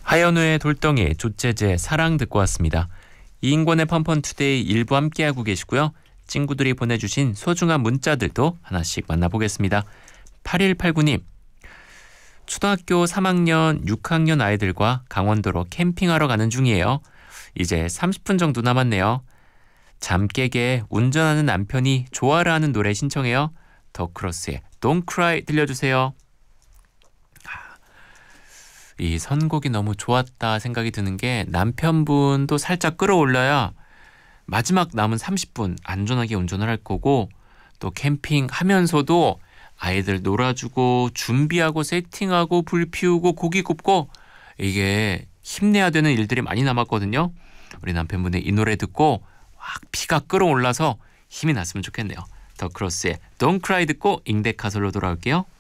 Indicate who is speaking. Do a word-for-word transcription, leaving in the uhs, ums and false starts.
Speaker 1: 하현우의 돌덩이, 조재재, 사랑 듣고 왔습니다. 이인권의 펀펀투데이 일부 함께하고 계시고요. 친구들이 보내주신 소중한 문자들도 하나씩 만나보겠습니다. 팔일팔구 님, 초등학교 삼 학년, 육 학년 아이들과 강원도로 캠핑하러 가는 중이에요. 이제 삼십 분 정도 남았네요. 잠 깨게 운전하는 남편이 좋아라 하는 노래 신청해요. 더크로스의 Don't Cry 들려주세요. 이 선곡이 너무 좋았다 생각이 드는 게 남편분도 살짝 끌어올려야 마지막 남은 삼십 분 안전하게 운전을 할 거고, 또 캠핑하면서도 아이들 놀아주고 준비하고 세팅하고 불 피우고 고기 굽고, 이게 힘내야 되는 일들이 많이 남았거든요. 우리 남편분의 이 노래 듣고 확 피가 끌어올라서 힘이 났으면 좋겠네요. 더크로스의 Don't Cry 듣고 잉데카솔로 돌아올게요.